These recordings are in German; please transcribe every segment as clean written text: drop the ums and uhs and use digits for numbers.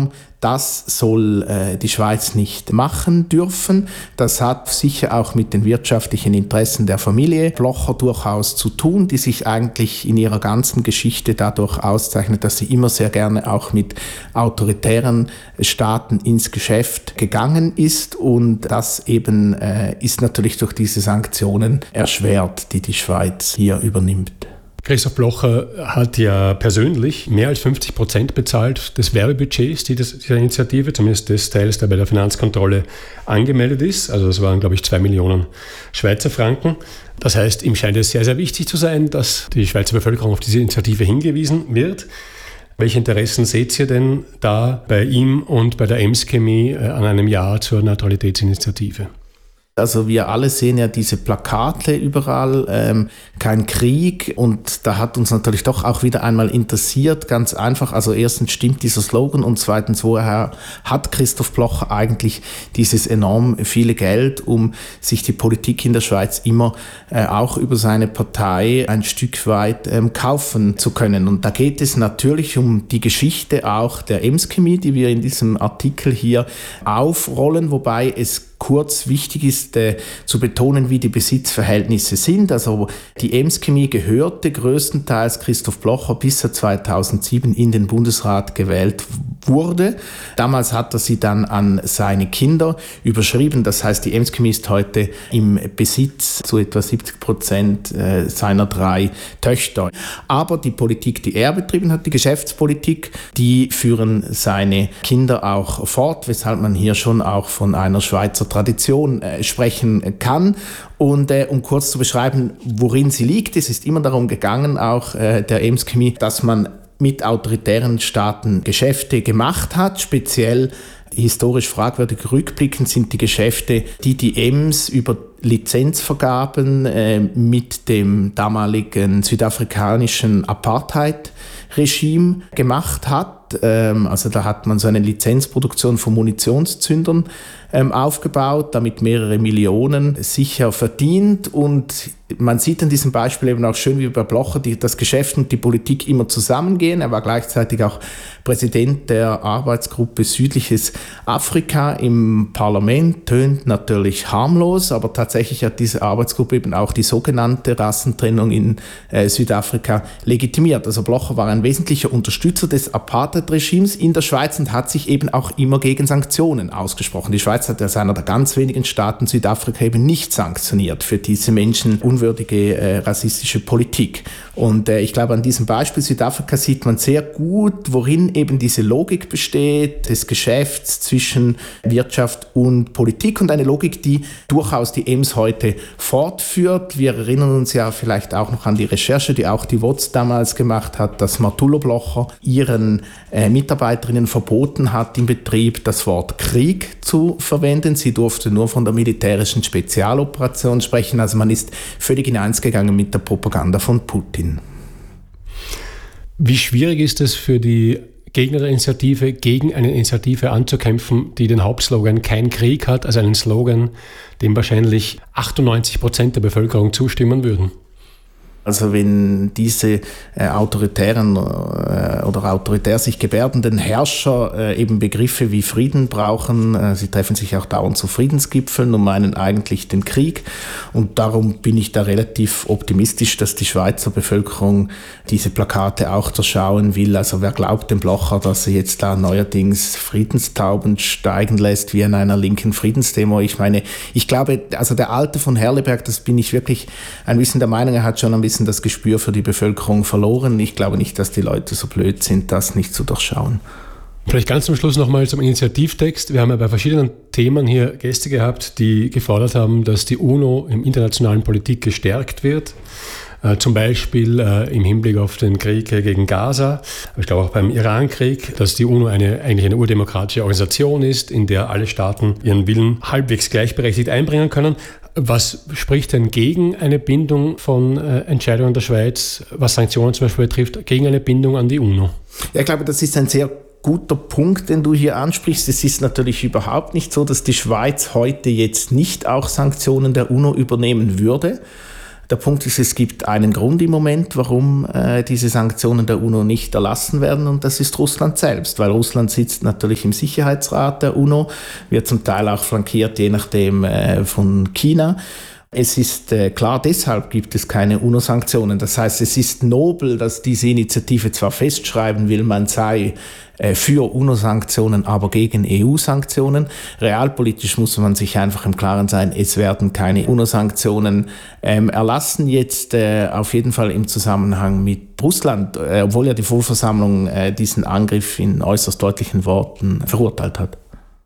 darum, das soll die Schweiz nicht machen dürfen. Das hat sicher auch mit den wirtschaftlichen Interessen der Familie Blocher durchaus zu tun, die sich eigentlich in ihrer ganzen Geschichte dadurch auszeichnet, dass sie immer sehr gerne auch mit autoritären Staaten ins Geschäft gegangen ist. Und das eben ist natürlich durch diese Sanktionen erschwert, die die Schweiz hier übernimmt. Christoph Blocher hat ja persönlich mehr als 50% bezahlt des Werbebudgets dieser Initiative, zumindest des Teils, der bei der Finanzkontrolle angemeldet ist. Also das waren, glaube ich, 2 Millionen Schweizer Franken. Das heißt, ihm scheint es sehr, sehr wichtig zu sein, dass die Schweizer Bevölkerung auf diese Initiative hingewiesen wird. Welche Interessen seht ihr denn da bei ihm und bei der EMS Chemie an einem Ja zur Neutralitätsinitiative? Also wir alle sehen ja diese Plakate überall, kein Krieg, und da hat uns natürlich doch auch wieder einmal interessiert, ganz einfach, also erstens stimmt dieser Slogan und zweitens, woher hat Christoph Blocher eigentlich dieses enorm viele Geld, um sich die Politik in der Schweiz immer auch über seine Partei ein Stück weit kaufen zu können. Und da geht es natürlich um die Geschichte auch der EMS Chemie, die wir in diesem Artikel hier aufrollen, wobei es kurz wichtig ist zu betonen, wie die Besitzverhältnisse sind. Also die EMS Chemie gehörte größtenteils Christoph Blocher, bis er 2007 in den Bundesrat gewählt wurde. Damals hat er sie dann an seine Kinder überschrieben. Das heißt, die EMS Chemie ist heute im Besitz zu etwa 70% seiner 3 Töchter. Aber die Politik, die er betrieben hat, die Geschäftspolitik, die führen seine Kinder auch fort, weshalb man hier schon auch von einer Schweizer Tradition sprechen kann. Und um kurz zu beschreiben, worin sie liegt, es ist immer darum gegangen, auch der EMS Chemie, dass man mit autoritären Staaten Geschäfte gemacht hat. Speziell historisch fragwürdig rückblickend sind die Geschäfte, die EMS über Lizenzvergaben mit dem damaligen südafrikanischen Apartheid-Regime gemacht hat. Also da hat man so eine Lizenzproduktion von Munitionszündern aufgebaut, damit mehrere Millionen sicher verdient, und man sieht an diesem Beispiel eben auch schön, wie bei Blocher das Geschäft und die Politik immer zusammengehen. Er war gleichzeitig auch Präsident der Arbeitsgruppe Südliches Afrika im Parlament, tönt natürlich harmlos, aber tatsächlich hat diese Arbeitsgruppe eben auch die sogenannte Rassentrennung in Südafrika legitimiert. Also Blocher war ein wesentlicher Unterstützer des Apartheid-Regimes in der Schweiz und hat sich eben auch immer gegen Sanktionen ausgesprochen. Die Schweiz hat als einer der ganz wenigen Staaten Südafrika eben nicht sanktioniert für diese menschenunwürdige rassistische Politik. Und ich glaube, an diesem Beispiel Südafrika sieht man sehr gut, worin eben diese Logik besteht, des Geschäfts zwischen Wirtschaft und Politik, und eine Logik, die durchaus die EMS heute fortführt. Wir erinnern uns ja vielleicht auch noch an die Recherche, die auch die WOTS damals gemacht hat, dass Marthulo Blocher ihren Mitarbeiterinnen verboten hat, im Betrieb das Wort Krieg zu verwenden. Sie durfte nur von der militärischen Spezialoperation sprechen. Also man ist völlig in eins gegangen mit der Propaganda von Putin. Wie schwierig ist es für die Gegner der Initiative, gegen eine Initiative anzukämpfen, die den Hauptslogan „Kein Krieg" hat, also einen Slogan, dem wahrscheinlich 98% der Bevölkerung zustimmen würden? Also wenn diese autoritären oder autoritär sich gebärdenden Herrscher eben Begriffe wie Frieden brauchen, sie treffen sich auch dauernd zu Friedensgipfeln und meinen eigentlich den Krieg. Und darum bin ich da relativ optimistisch, dass die Schweizer Bevölkerung diese Plakate auch durchschauen will. Also wer glaubt dem Blocher, dass er jetzt da neuerdings Friedenstauben steigen lässt wie in einer linken Friedensdemo? Ich meine, ich glaube, also der Alte von Herleberg, das bin ich wirklich ein bisschen der Meinung, er hat schon ein bisschen das Gespür für die Bevölkerung verloren. Ich glaube nicht, dass die Leute so blöd sind, das nicht zu durchschauen. Vielleicht ganz zum Schluss nochmal zum Initiativtext. Wir haben ja bei verschiedenen Themen hier Gäste gehabt, die gefordert haben, dass die UNO im internationalen Politik gestärkt wird. Zum Beispiel im Hinblick auf den Krieg gegen Gaza, ich glaube auch beim Iran-Krieg, dass die UNO eigentlich eine urdemokratische Organisation ist, in der alle Staaten ihren Willen halbwegs gleichberechtigt einbringen können. Was spricht denn gegen eine Bindung von Entscheidungen der Schweiz, was Sanktionen zum Beispiel betrifft, gegen eine Bindung an die UNO? Ja, ich glaube, das ist ein sehr guter Punkt, den du hier ansprichst. Es ist natürlich überhaupt nicht so, dass die Schweiz heute jetzt nicht auch Sanktionen der UNO übernehmen würde. Der Punkt ist, es gibt einen Grund im Moment, warum diese Sanktionen der UNO nicht erlassen werden, und das ist Russland selbst, weil Russland sitzt natürlich im Sicherheitsrat der UNO, wird zum Teil auch flankiert, je nachdem, von China. Es ist klar, deshalb gibt es keine UNO-Sanktionen. Das heißt, es ist nobel, dass diese Initiative zwar festschreiben will, man sei für UNO-Sanktionen, aber gegen EU-Sanktionen. Realpolitisch muss man sich einfach im Klaren sein, es werden keine UNO-Sanktionen erlassen. Jetzt auf jeden Fall im Zusammenhang mit Russland, obwohl ja die Vollversammlung diesen Angriff in äußerst deutlichen Worten verurteilt hat.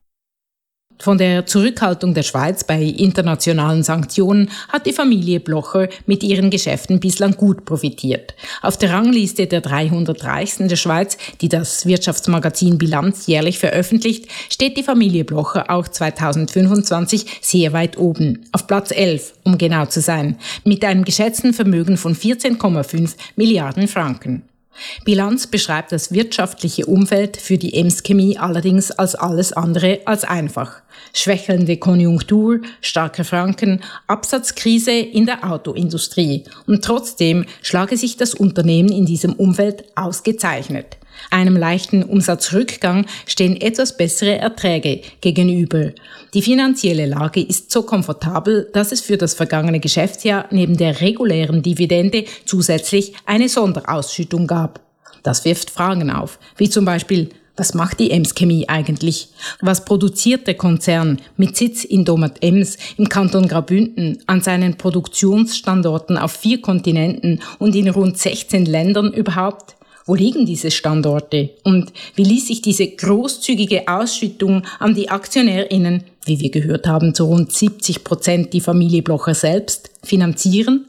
Von der Zurückhaltung der Schweiz bei internationalen Sanktionen hat die Familie Blocher mit ihren Geschäften bislang gut profitiert. Auf der Rangliste der 300 Reichsten der Schweiz, die das Wirtschaftsmagazin Bilanz jährlich veröffentlicht, steht die Familie Blocher auch 2025 sehr weit oben, auf Platz 11, um genau zu sein, mit einem geschätzten Vermögen von 14,5 Milliarden Franken. Bilanz beschreibt das wirtschaftliche Umfeld für die Ems Chemie allerdings als alles andere als einfach. Schwächelnde Konjunktur, starker Franken, Absatzkrise in der Autoindustrie. Und trotzdem schlage sich das Unternehmen in diesem Umfeld ausgezeichnet. Einem leichten Umsatzrückgang stehen etwas bessere Erträge gegenüber. Die finanzielle Lage ist so komfortabel, dass es für das vergangene Geschäftsjahr neben der regulären Dividende zusätzlich eine Sonderausschüttung gab. Das wirft Fragen auf, wie zum Beispiel: Was macht die Ems Chemie eigentlich? Was produziert der Konzern mit Sitz in Domat-Ems im Kanton Graubünden an seinen Produktionsstandorten auf 4 Kontinenten und in rund 16 Ländern überhaupt? Wo liegen diese Standorte? Und wie ließ sich diese großzügige Ausschüttung an die AktionärInnen, wie wir gehört haben, zu rund 70% die Familie Blocher selbst, finanzieren?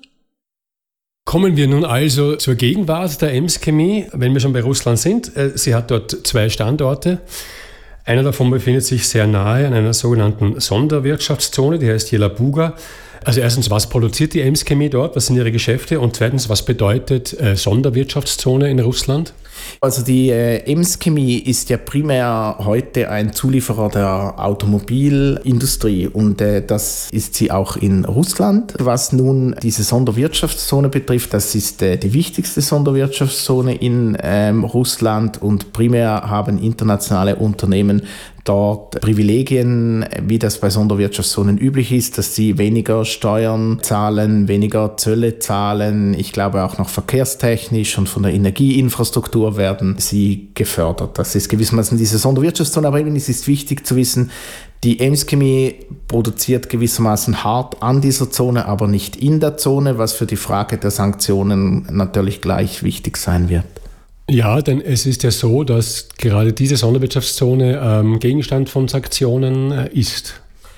Kommen wir nun also zur Gegenwart der Ems Chemie, wenn wir schon bei Russland sind. Sie hat dort 2 Standorte. Einer davon befindet sich sehr nahe an einer sogenannten Sonderwirtschaftszone, die heißt Jelabuga. Also erstens, was produziert die Ems Chemie dort? Was sind ihre Geschäfte? Und zweitens, was bedeutet Sonderwirtschaftszone in Russland? Also die Ems Chemie ist ja primär heute ein Zulieferer der Automobilindustrie, und das ist sie auch in Russland. Was nun diese Sonderwirtschaftszone betrifft, das ist die wichtigste Sonderwirtschaftszone in Russland, und primär haben internationale Unternehmen dort Privilegien, wie das bei Sonderwirtschaftszonen üblich ist, dass sie weniger Steuern zahlen, weniger Zölle zahlen. Ich glaube auch noch verkehrstechnisch und von der Energieinfrastruktur werden sie gefördert. Das ist gewissermaßen diese Sonderwirtschaftszone, aber eben es ist wichtig zu wissen, die Ems Chemie produziert gewissermaßen hart an dieser Zone, aber nicht in der Zone, was für die Frage der Sanktionen natürlich gleich wichtig sein wird. Ja, denn es ist ja so, dass gerade diese Sonderwirtschaftszone Gegenstand von Sanktionen ist.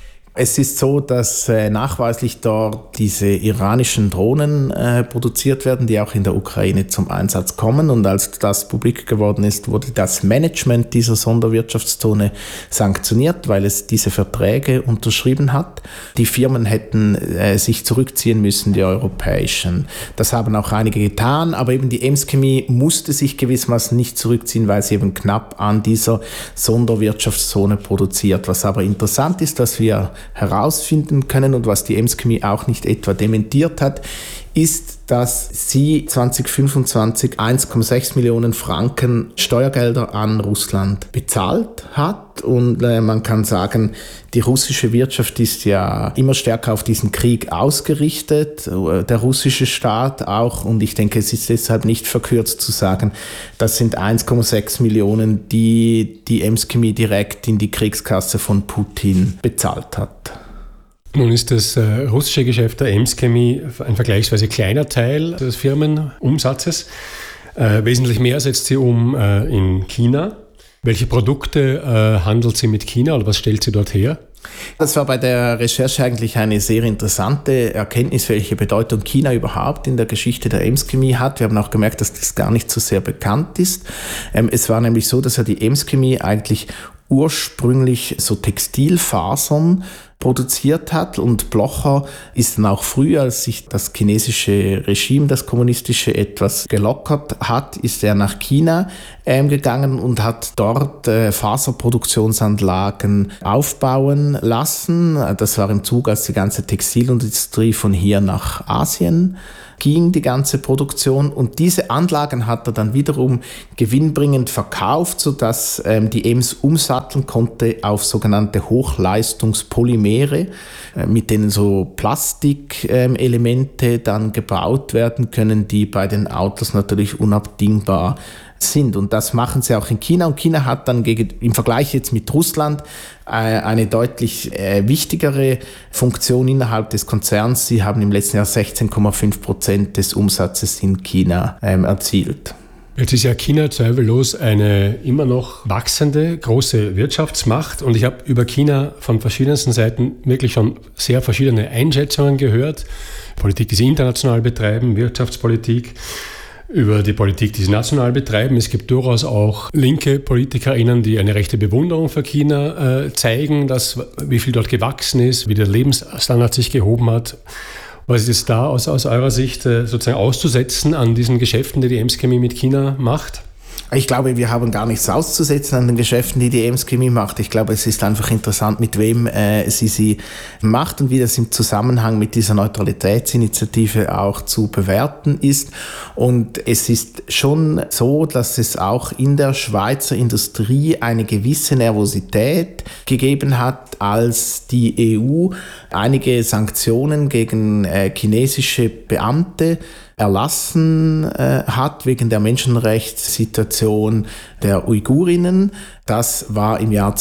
Es ist so, dass nachweislich dort diese iranischen Drohnen produziert werden, die auch in der Ukraine zum Einsatz kommen. Und als das publik geworden ist, wurde das Management dieser Sonderwirtschaftszone sanktioniert, weil es diese Verträge unterschrieben hat. Die Firmen hätten sich zurückziehen müssen, die europäischen. Das haben auch einige getan, aber eben die Ems Chemie musste sich gewissermaßen nicht zurückziehen, weil sie eben knapp an dieser Sonderwirtschaftszone produziert. Was aber interessant ist, dass wir herausfinden können und was die Ems Chemie auch nicht etwa dementiert hat, ist, dass sie 2025 1,6 Millionen Franken Steuergelder an Russland bezahlt hat. Und man kann sagen, die russische Wirtschaft ist ja immer stärker auf diesen Krieg ausgerichtet, der russische Staat auch. Und ich denke, es ist deshalb nicht verkürzt zu sagen, das sind 1,6 Millionen, die die Ems Chemie direkt in die Kriegskasse von Putin bezahlt hat. Nun ist das russische Geschäft der Ems Chemie ein vergleichsweise kleiner Teil des Firmenumsatzes. Wesentlich mehr setzt sie um in China. Welche Produkte handelt sie mit China oder was stellt sie dort her? Das war bei der Recherche eigentlich eine sehr interessante Erkenntnis, welche Bedeutung China überhaupt in der Geschichte der Ems Chemie hat. Wir haben auch gemerkt, dass das gar nicht so sehr bekannt ist. Es war nämlich so, dass ja die Ems Chemie eigentlich ursprünglich so Textilfasern produziert hat. Und Blocher ist dann auch früher, als sich das chinesische Regime, das kommunistische, etwas gelockert hat, ist er nach China gegangen und hat dort Faserproduktionsanlagen aufbauen lassen. Das war im Zug, als die ganze Textilindustrie von hier nach Asien ging, die ganze Produktion. Und diese Anlagen hat er dann wiederum gewinnbringend verkauft, sodass die EMS umsatteln konnte auf sogenannte Hochleistungspolymere, mit denen so Plastikelemente dann gebaut werden können, die bei den Autos natürlich unabdingbar sind. Und das machen sie auch in China. Und China hat dann im Vergleich jetzt mit Russland eine deutlich wichtigere Funktion innerhalb des Konzerns. Sie haben im letzten Jahr 16,5% des Umsatzes in China erzielt. Jetzt ist ja China zweifellos eine immer noch wachsende, große Wirtschaftsmacht und ich habe über China von verschiedensten Seiten wirklich schon sehr verschiedene Einschätzungen gehört. Politik, die sie international betreiben, Wirtschaftspolitik, über die Politik, die sie national betreiben. Es gibt durchaus auch linke PolitikerInnen, die eine rechte Bewunderung für China zeigen, wie viel dort gewachsen ist, wie der Lebensstandard sich gehoben hat. Was ist es da aus eurer Sicht sozusagen auszusetzen an diesen Geschäften, die die EMS Chemie mit China macht? Ich glaube, wir haben gar nichts auszusetzen an den Geschäften, die die EMS Chemie macht. Ich glaube, es ist einfach interessant, mit wem sie macht und wie das im Zusammenhang mit dieser Neutralitätsinitiative auch zu bewerten ist. Und es ist schon so, dass es auch in der Schweizer Industrie eine gewisse Nervosität gegeben hat, als die EU einige Sanktionen gegen chinesische Beamte erlassen hat wegen der Menschenrechtssituation der Uigurinnen. Das war im Jahr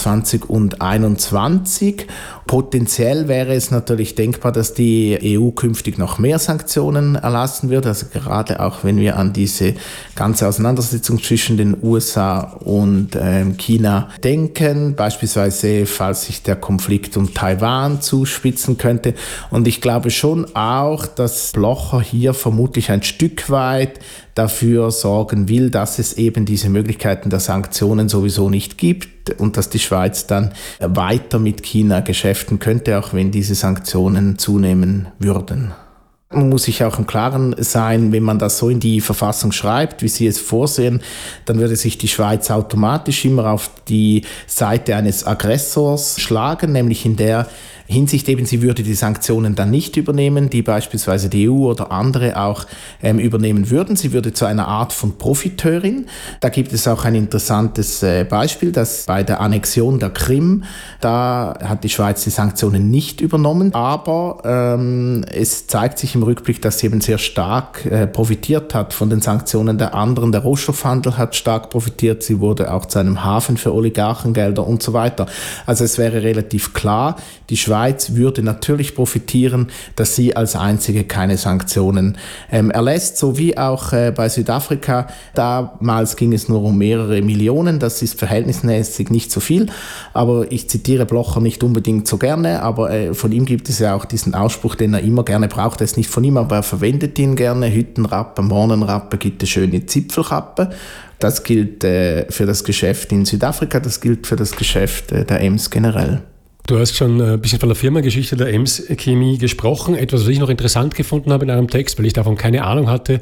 2021. Potenziell wäre es natürlich denkbar, dass die EU künftig noch mehr Sanktionen erlassen wird. Also gerade auch, wenn wir an diese ganze Auseinandersetzung zwischen den USA und China denken, beispielsweise falls sich der Konflikt um Taiwan zuspitzen könnte. Und ich glaube schon auch, dass Blocher hier vermutlich ein Stück weit dafür sorgen will, dass es eben diese Möglichkeiten der Sanktionen sowieso nicht gibt und dass die Schweiz dann weiter mit China geschäften könnte, auch wenn diese Sanktionen zunehmen würden. Man muss sich auch im Klaren sein, wenn man das so in die Verfassung schreibt, wie Sie es vorsehen, dann würde sich die Schweiz automatisch immer auf die Seite eines Aggressors schlagen, nämlich in der Hinsicht eben, sie würde die Sanktionen dann nicht übernehmen, die beispielsweise die EU oder andere auch übernehmen würden. Sie würde zu einer Art von Profiteurin. Da gibt es auch ein interessantes Beispiel, dass bei der Annexion der Krim, da hat die Schweiz die Sanktionen nicht übernommen, aber es zeigt sich im Rückblick, dass sie eben sehr stark profitiert hat von den Sanktionen der anderen. Der Rohstoffhandel hat stark profitiert, sie wurde auch zu einem Hafen für Oligarchengelder und so weiter. Also es wäre relativ klar, die Schweiz würde natürlich profitieren, dass sie als einzige keine Sanktionen erlässt, so wie auch bei Südafrika. Damals ging es nur um mehrere Millionen, das ist verhältnismäßig nicht so viel, aber ich zitiere Blocher nicht unbedingt so gerne, aber von ihm gibt es ja auch diesen Ausspruch, den er immer gerne braucht, er ist nicht von ihm, aber er verwendet ihn gerne, Hüttenrappe, Mornenrappe, gibt es schöne Zipfelrappe. Das gilt für das Geschäft in Südafrika, das gilt für das Geschäft der EMS generell. Du hast schon ein bisschen von der Firmengeschichte der EMS Chemie gesprochen. Etwas, was ich noch interessant gefunden habe in einem Text, weil ich davon keine Ahnung hatte,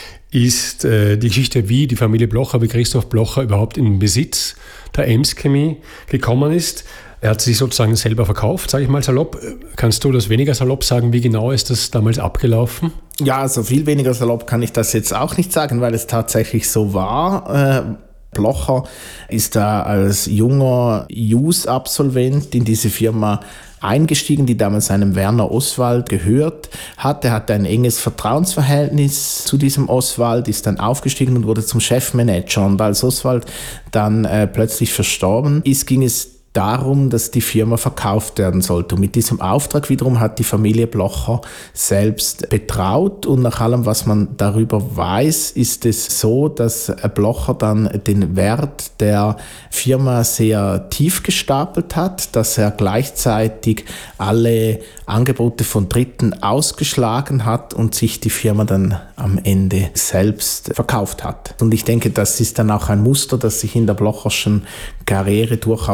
ist die Geschichte, wie die Familie Blocher, wie Christoph Blocher überhaupt in den Besitz der EMS Chemie gekommen ist. Er hat sich sozusagen selber verkauft, sage ich mal salopp. Kannst du das weniger salopp sagen? Wie genau ist das damals abgelaufen? Ja, also viel weniger salopp kann ich das jetzt auch nicht sagen, weil es tatsächlich so war. Blocher ist da als junger JUS-Absolvent in diese Firma eingestiegen, die damals einem Werner Oswald gehört hat. Er hatte ein enges Vertrauensverhältnis zu diesem Oswald, ist dann aufgestiegen und wurde zum Chefmanager. Und als Oswald dann plötzlich verstorben ist, ging es darum, dass die Firma verkauft werden sollte. Und mit diesem Auftrag wiederum hat die Familie Blocher selbst betraut. Und nach allem, was man darüber weiß, ist es so, dass Blocher dann den Wert der Firma sehr tief gestapelt hat, dass er gleichzeitig alle Angebote von Dritten ausgeschlagen hat und sich die Firma dann am Ende selbst verkauft hat. Und ich denke, das ist dann auch ein Muster, das sich in der Blocherschen Karriere durchaus noch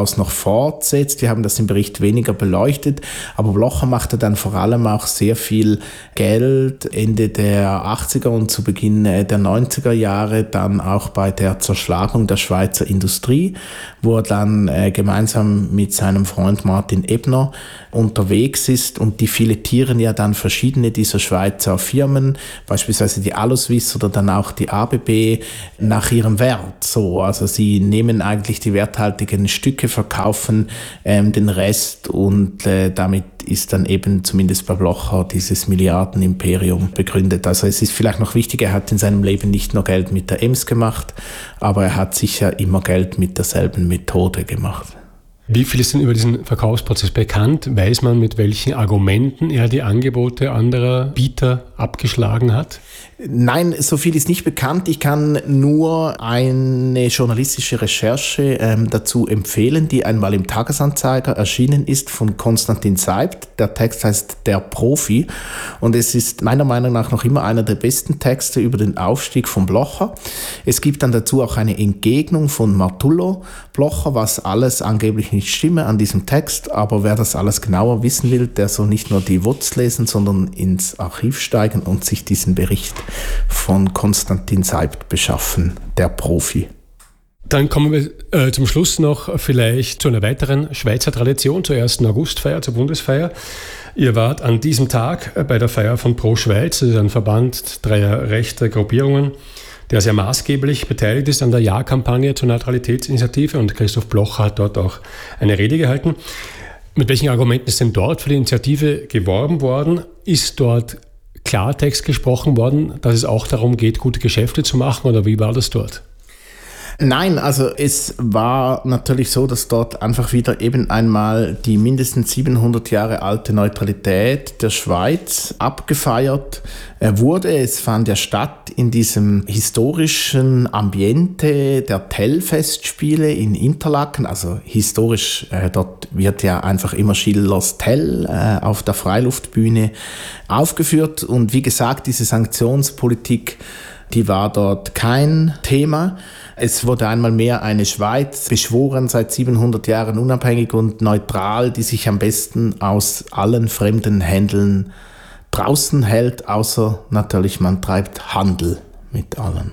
fortsetzt. Wir haben das im Bericht weniger beleuchtet, aber Blocher machte dann vor allem auch sehr viel Geld Ende der 80er und zu Beginn der 90er Jahre dann auch bei der Zerschlagung der Schweizer Industrie, wo er dann gemeinsam mit seinem Freund Martin Ebner unterwegs ist, und die filetieren ja dann verschiedene dieser Schweizer Firmen, beispielsweise die Aluswiss oder dann auch die ABB, nach ihrem Wert. So, also sie nehmen eigentlich die werthaltigen Stücke, verkaufen den Rest, und damit ist dann eben zumindest bei Blocher dieses Milliardenimperium begründet. Also es ist vielleicht noch wichtig, er hat in seinem Leben nicht nur Geld mit der EMS gemacht, aber er hat sicher immer Geld mit derselben Methode gemacht. Wie viel ist denn über diesen Verkaufsprozess bekannt? Weiß man, mit welchen Argumenten er die Angebote anderer Bieter abgeschlagen hat? Nein, so viel ist nicht bekannt. Ich kann nur eine journalistische Recherche dazu empfehlen, die einmal im Tagesanzeiger erschienen ist von Konstantin Seibt. Der Text heißt Der Profi, und es ist meiner Meinung nach noch immer einer der besten Texte über den Aufstieg von Blocher. Es gibt dann dazu auch eine Entgegnung von Martullo Blocher, was alles angeblich nicht stimme an diesem Text, aber wer das alles genauer wissen will, der soll nicht nur die WOTS lesen, sondern ins Archiv steigen und sich diesen Bericht von Konstantin Seibt beschaffen, Der Profi. Dann kommen wir zum Schluss noch vielleicht zu einer weiteren Schweizer Tradition, zur 1. Augustfeier, zur Bundesfeier. Ihr wart an diesem Tag bei der Feier von Pro Schweiz, das ist ein Verband dreier rechter Gruppierungen, der sehr maßgeblich beteiligt ist an der Ja-Kampagne zur Neutralitätsinitiative, und Christoph Blocher hat dort auch eine Rede gehalten. Mit welchen Argumenten ist denn dort für die Initiative geworben worden? Ist dort Klartext gesprochen worden, dass es auch darum geht, gute Geschäfte zu machen, oder wie war das dort? Nein, also es war natürlich so, dass dort einfach wieder eben einmal die mindestens 700 Jahre alte Neutralität der Schweiz abgefeiert wurde. Es fand ja statt in diesem historischen Ambiente der Tell-Festspiele in Interlaken, also historisch, dort wird ja einfach immer Schillers Tell auf der Freiluftbühne aufgeführt, und wie gesagt, diese Sanktionspolitik, die war dort kein Thema. Es wurde einmal mehr eine Schweiz beschworen, seit 700 Jahren unabhängig und neutral, die sich am besten aus allen fremden Händeln draußen hält, außer natürlich man treibt Handel mit allen.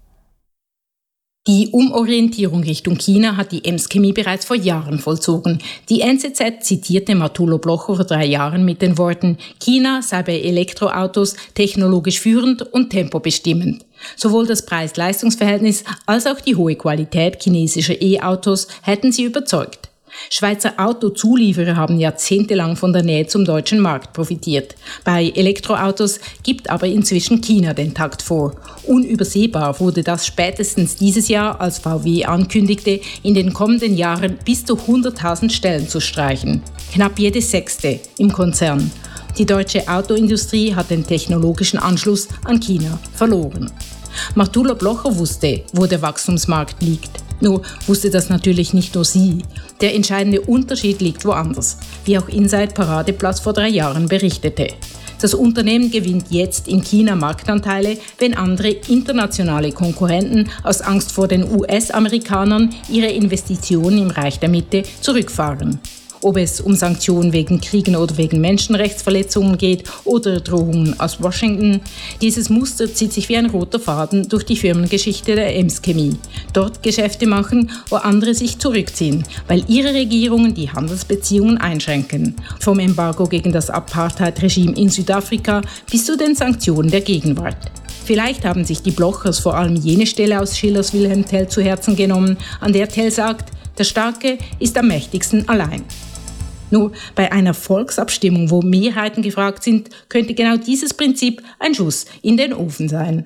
Die Umorientierung Richtung China hat die EMS Chemie bereits vor Jahren vollzogen. Die NZZ zitierte Martullo Blocher vor 3 Jahren mit den Worten: China sei bei Elektroautos technologisch führend und tempobestimmend. Sowohl das Preis-Leistungs-Verhältnis als auch die hohe Qualität chinesischer E-Autos hätten sie überzeugt. Schweizer Autozulieferer haben jahrzehntelang von der Nähe zum deutschen Markt profitiert. Bei Elektroautos gibt aber inzwischen China den Takt vor. Unübersehbar wurde das spätestens dieses Jahr, als VW ankündigte, in den kommenden Jahren bis zu 100.000 Stellen zu streichen. Knapp jede 6. im Konzern. Die deutsche Autoindustrie hat den technologischen Anschluss an China verloren. Martullo Blocher wusste, wo der Wachstumsmarkt liegt. Nur wusste das natürlich nicht nur sie. Der entscheidende Unterschied liegt woanders, wie auch Inside Paradeplatz vor 3 Jahren berichtete. Das Unternehmen gewinnt jetzt in China Marktanteile, wenn andere internationale Konkurrenten aus Angst vor den US-Amerikanern ihre Investitionen im Reich der Mitte zurückfahren. Ob es um Sanktionen wegen Kriegen oder wegen Menschenrechtsverletzungen geht oder Drohungen aus Washington, dieses Muster zieht sich wie ein roter Faden durch die Firmengeschichte der EMS Chemie. Dort Geschäfte machen, wo andere sich zurückziehen, weil ihre Regierungen die Handelsbeziehungen einschränken. Vom Embargo gegen das Apartheid-Regime in Südafrika bis zu den Sanktionen der Gegenwart. Vielleicht haben sich die Blochers vor allem jene Stelle aus Schillers Wilhelm Tell zu Herzen genommen, an der Tell sagt: Der Starke ist am mächtigsten allein. Nur bei einer Volksabstimmung, wo Mehrheiten gefragt sind, könnte genau dieses Prinzip ein Schuss in den Ofen sein.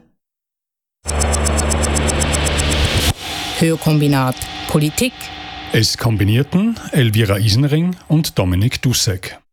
Hörkombinat Politik. Es kombinierten Elvira Isenring und Dominik Dussek.